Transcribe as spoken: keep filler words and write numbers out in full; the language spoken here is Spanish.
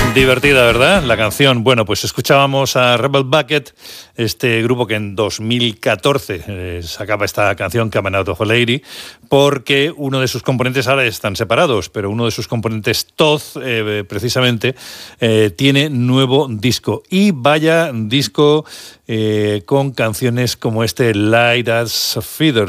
Divertida, ¿verdad? La canción. Bueno, pues escuchábamos a Rebel Bucket, este grupo que en dos mil catorce eh, sacaba esta canción, Coming Out of a Lady, porque uno de sus componentes ahora están separados, pero uno de sus componentes, Todd, eh, precisamente, eh, tiene nuevo disco. Y vaya disco eh, con canciones como este Light as a Feather.